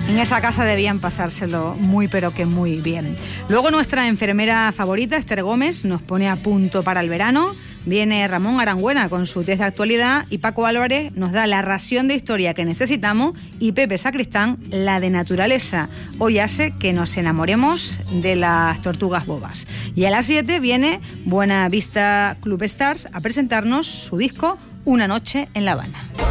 En esa casa debían pasárselo muy pero que muy bien. Luego nuestra enfermera favorita, Esther Gómez, nos pone a punto para el verano. Viene Ramón Arangüena con su test de actualidad y Paco Álvarez nos da la ración de historia que necesitamos y Pepe Sacristán la de naturaleza. Hoy hace que nos enamoremos de las tortugas bobas. Y a las 7 viene Buena Vista Club Stars a presentarnos su disco Una noche en La Habana.